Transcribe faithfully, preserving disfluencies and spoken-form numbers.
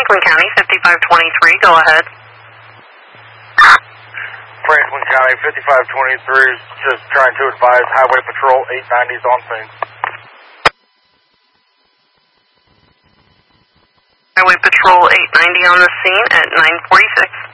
Franklin County, fifty-five twenty-three, go ahead. Franklin County, fifty-five twenty-three, just trying to advise Highway Patrol eight ninety is on scene. Highway Patrol eight ninety on the scene at nine forty-six.